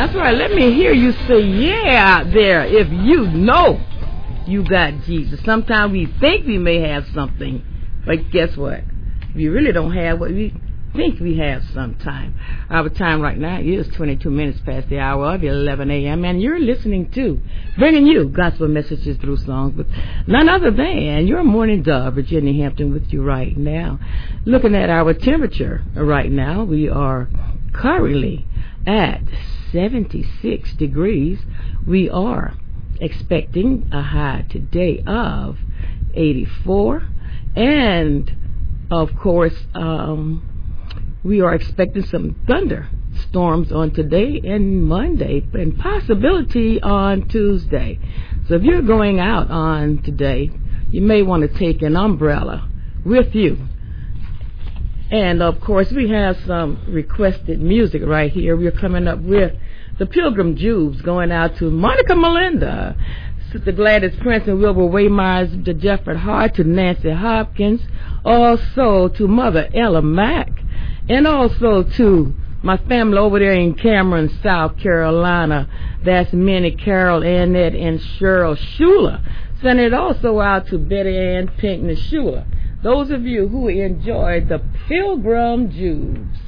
That's right. Let me hear you say yeah out there if you know you got Jesus. Sometimes we think we may have something, but guess what? We really don't have what we think we have sometime. Our time right now is 22 minutes past the hour of 11 a.m. and you're listening to bringing you gospel messages through songs with none other than your morning dove, Virginia Hampton, with you right now. Looking at our temperature right now, we are currently at 76 degrees. We are expecting a high today of 84, and of course we are expecting some thunderstorms on today and Monday, and possibility on Tuesday. So if you're going out on today, you may want to take an umbrella with you. And of course we have some requested music right here. We're coming up with the Pilgrim Jews, going out to Monica Melinda, Sister Gladys Prince and Wilbur Waymires, to Jeffrey Hart, to Nancy Hopkins, also to Mother Ella Mack, and also to my family over there in Cameron, South Carolina. That's Minnie, Carol, Annette, and Cheryl Schuler. Send it also out to Betty Ann Pinkney Schuler. Those of you who enjoyed the Pilgrim Jews.